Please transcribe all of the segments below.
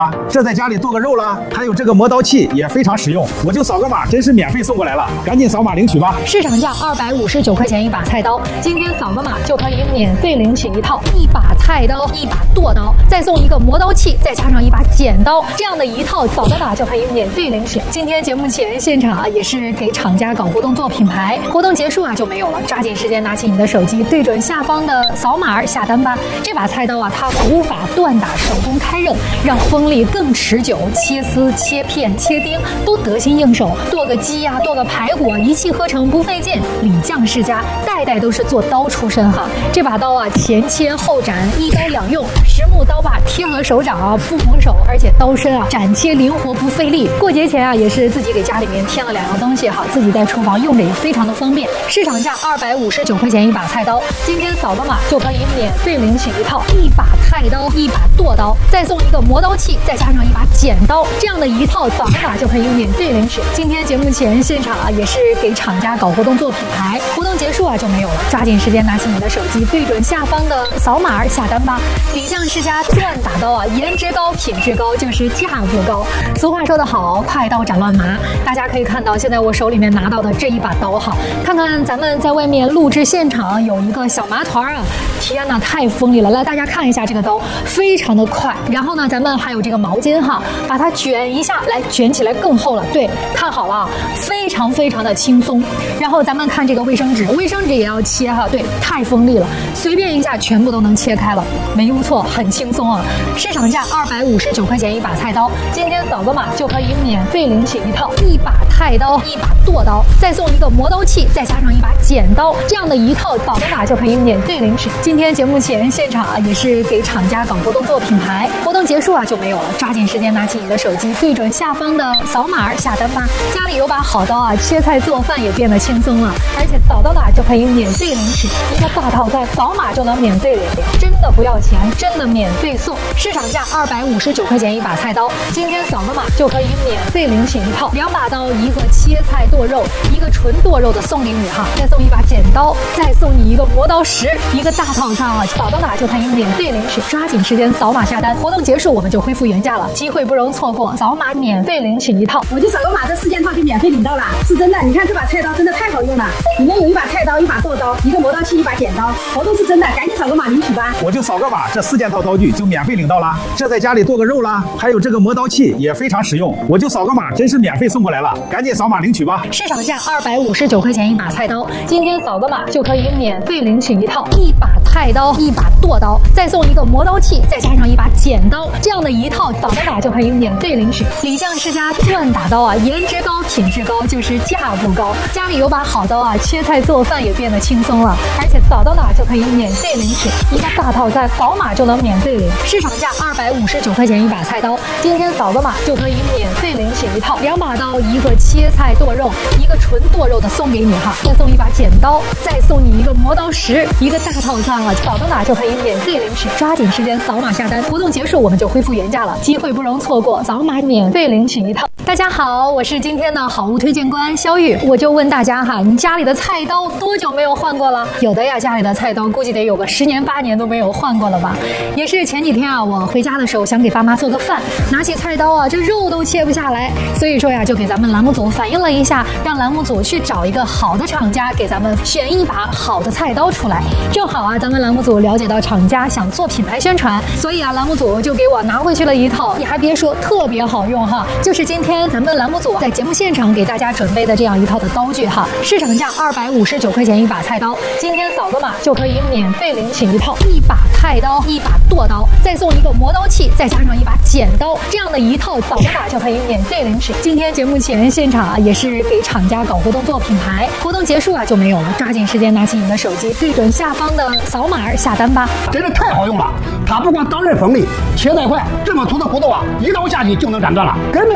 这在家里剁个肉啦，还有这个磨刀器也非常实用，我就扫个码，真是免费送过来了，赶紧扫码领取吧。 市场价259块钱一把菜刀，今天扫个码就可以免费领取一套一把菜刀、一把剁刀，再送一个磨刀器，再加上一把剪刀，这样的一套扫个码就可以免费领取。今天节目前现场也是给厂家搞活动做品牌，活动结束就没有了，抓紧时间拿起你的手机，对准下方的扫码下单吧。这把菜刀它古法锻打，手工开刃，让锋利更持久，切丝、切片、切丁都得心应手，剁个鸡剁个排骨一气呵成，不费劲。李将世家代代都是做刀出身哈，这把刀前切后斩，一刀两用，实木刀把贴合手掌不蒙手，而且刀身斩切灵活不费力。过节前也是自己给家里面添了2样东西哈，自己在厨房用着也非常的方便。市场价259块钱一把菜刀，今天扫个码就可以免费领取一套一把菜刀、一把剁刀，再送一个磨刀器，再加上一把剪刀，这样的一套扫个码就可以免费领取。今天节目前现场也是给厂家搞活动做品牌，活动结束就没有了，抓紧时间拿起你的手机，对准下方的扫码下单吧。李将世家锻打刀颜值高、品质高，就是价格高。俗话说得好，快刀斩乱麻。大家可以看到，现在我手里面拿到的这一把刀看看咱们在外面录制现场有一个小麻团天哪，太锋利了！来，大家看一下这个刀，非常的快。然后呢，咱们还有这个毛巾把它卷一下，来卷起来更厚了。对，看好了，非常非常的轻松。然后咱们看这个卫生纸，卫生纸也要切对，太锋利了，随便一下全部都能切开了，没误错，很轻松市场价259块钱一把菜刀，今天扫个码就可以免费领取一套一把菜刀、一把剁刀，再送一个磨刀器，再加上一把剪刀，这样的一套扫个码就可以免费领取。今天节目前现场也是给厂家搞活动做品牌，活动结束就没有了，抓紧时间拿起你的手机，对准下方的扫码下单吧。家里有把好刀切菜做饭也变得轻松了，而且扫到码就可以免费领取一个大套餐，扫码就能免费领，真的不要钱，真的免费送。市场价259块钱一把菜刀，今天扫个码就可以免费领取一套2把刀，一个切菜剁肉，一个纯剁肉的送给你再送一把剪刀，再送你一个磨刀石，一个大套餐扫到码就可以免费领取，抓紧时间扫码下单，活动结束我们就恢复原价了，机会不容错过，扫码免费领取一套。 我就扫个码，这4件套就免费领到了，是真的。你看这把菜刀真的太好用了，里面有一把菜刀、一把剁刀、一个磨刀器、一把剪刀，活动是真的，赶紧扫个码领取吧。 我就扫个码，这4件套刀具就免费领到了，这在家里剁个肉啦，还有这个磨刀器也非常实用，我就扫个码，真是免费送过来了，赶紧扫码领取吧。 市场价259块钱一把菜刀，今天扫个码就可以免费领取一套一把菜刀、一把剁刀，再送一个磨刀器，再加上一把剪刀，这样的一套扫个码就可以免费领取。李将世家锻打刀颜值高、品质高，就是价格高。家里有把好刀切菜做饭也变得轻松了，而且扫到哪就可以免费领取一个大套餐，扫码就能免费领。市场价259块钱一把菜刀，今天扫个码就可以免费领取一套2把刀，一个切菜剁肉，一个纯剁肉的送给你再送一把剪刀，再送你一个磨刀石，一个大套餐扫到哪就可以免费领取，抓紧时间扫码下单，活动结束我们就恢复原价了，机会不容错过，扫码免费领取一套。大家好，我是今天的好物推荐官肖玉，我就问大家你家里的菜刀多久没有换过了？有的家里的菜刀估计得有个10年8年都没有换过了吧。也是前几天我回家的时候想给爸妈做个饭，拿起菜刀这肉都切不下来，所以说就给咱们栏目组反映了一下，让栏目组去找一个好的厂家给咱们选一把好的菜刀出来。正好咱们栏目组了解到厂家想做品牌宣传，所以栏目组就给我拿回去了一套，你还别说特别好用就是今天咱们栏目组在节目现场给大家准备的这样一套的刀具市场价259块钱一把菜刀，今天扫个码就可以免费领取一套一把菜刀、一把剁刀，再送一个磨刀器，再加上一把剪刀，这样的一套扫个码就可以免费领取。今天节目前现场也是给厂家搞活动做品牌，活动结束就没有了，抓紧时间拿起你的手机，对准下方的扫码下单吧。 真是太好用了，它不光刀刃锋利，切得快，这么粗的骨头一刀下去就能斩断了，根本不费劲儿。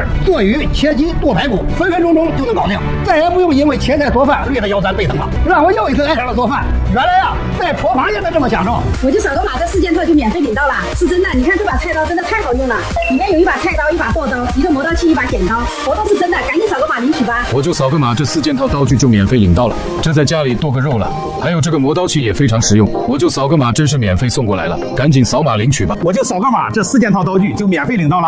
剁鱼、切鸡、剁排骨，分分钟钟就能搞定，再也不用因为切菜做饭累得腰酸背疼了，让我又一次爱上了做饭。原来呀，在厨房也能这么享受。 我就扫个码，这4件套就免费领到了，是真的。你看这把菜刀真的太好用了，里面有一把菜刀、一把剁刀、一个磨刀器、一把剪刀，活动是真的，赶紧扫个码领取吧。 我就扫个码，这4件套道具就免费领到了。这在家里剁个肉了，还有这个磨刀器也非常实用，我就扫个码，真是免费送过来了，赶紧扫码领取吧。 我就扫个码，这4件套道具就免费领到了。